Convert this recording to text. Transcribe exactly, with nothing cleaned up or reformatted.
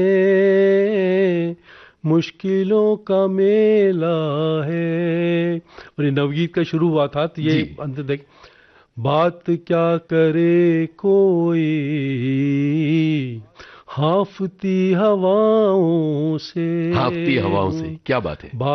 मुश्किलों का मेला है। और ये नवगीत का शुरू हुआ था तो ये जी। अंत देख, बात क्या करे कोई हाफती हवाओं से। हाँफती हवाओं से, क्या बात है।